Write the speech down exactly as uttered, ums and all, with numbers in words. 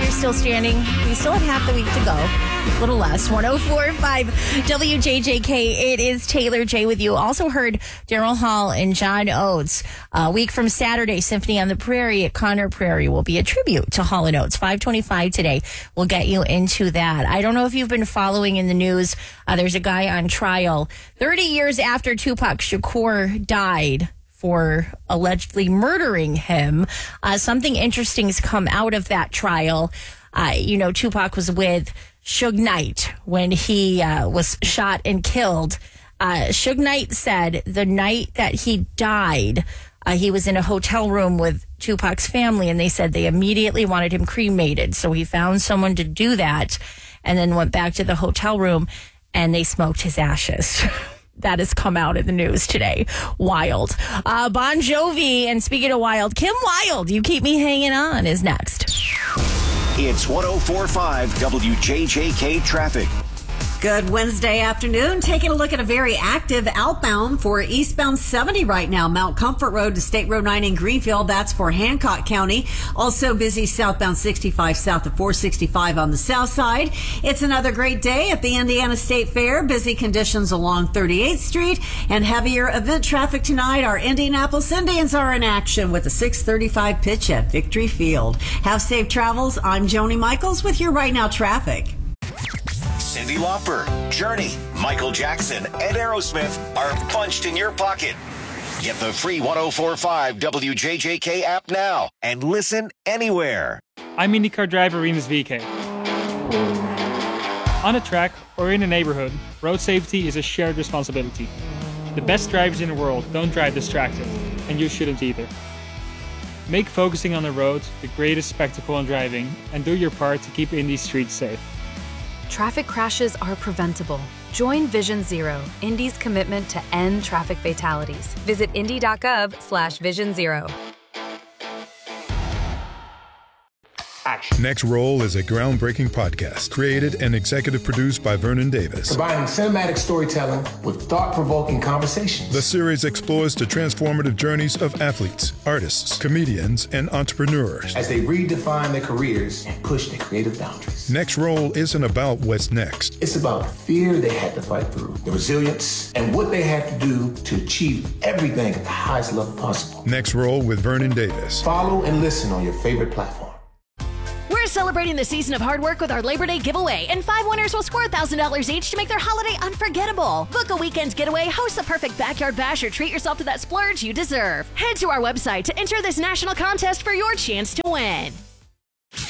you're still standing. We still have half the week to go. A little less. one oh four point five W J J K. It is Taylor J with you. Also heard Daryl Hall and John Oates. A week from Saturday, Symphony on the Prairie at Conner Prairie will be a tribute to Hall and Oates. five twenty-five today. We'll get you into that. I don't know if you've been following in the news. Uh, there's a guy on trial thirty years after Tupac Shakur died for allegedly murdering him. Uh, something interesting's come out of that trial. Uh, you know, Tupac was with Suge Knight when he uh, was shot and killed. Uh, Suge Knight said the night that he died, uh, he was in a hotel room with Tupac's family, and they said they immediately wanted him cremated. So he found someone to do that and then went back to the hotel room and they smoked his ashes. That has come out in the news today. Wild. Uh, Bon Jovi, and speaking of wild, Kim Wilde, You Keep Me Hanging On, is next. It's one oh four point five W J J K traffic. Good Wednesday afternoon. Taking a look at a very active outbound for eastbound seventy right now. Mount Comfort Road to State Road nine in Greenfield. That's for Hancock County. Also busy southbound sixty-five south of four sixty-five on the south side. It's another great day at the Indiana State Fair. Busy conditions along thirty-eighth Street and heavier event traffic tonight. Our Indianapolis Indians are in action with a six thirty-five pitch at Victory Field. Have safe travels. I'm Joni Michaels with your Right Now traffic. Cyndi Lauper, Journey, Michael Jackson, and Aerosmith are punched in your pocket. Get the free one oh four point five W J J K app now and listen anywhere. I'm IndyCar driver Rinus V K. On a track or in a neighborhood, road safety is a shared responsibility. The best drivers in the world don't drive distracted, and you shouldn't either. Make focusing on the road the greatest spectacle in driving, and do your part to keep Indy streets safe. Traffic crashes are preventable. Join Vision Zero, Indy's commitment to end traffic fatalities. Visit indy.gov slash vision zero. Action. Next Roll is a groundbreaking podcast created and executive produced by Vernon Davis. Combining cinematic storytelling with thought-provoking conversations. The series explores the transformative journeys of athletes, artists, comedians, and entrepreneurs as they redefine their careers and push their creative boundaries. Next Roll isn't about what's next. It's about the fear they had to fight through, the resilience, and what they had to do to achieve everything at the highest level possible. Next Roll with Vernon Davis. Follow and listen on your favorite platform. We're celebrating the season of hard work with our Labor Day giveaway, and five winners will score one thousand dollars each to make their holiday unforgettable. Book a weekend getaway, host the perfect backyard bash, or treat yourself to that splurge you deserve. Head to our website to enter this national contest for your chance to win.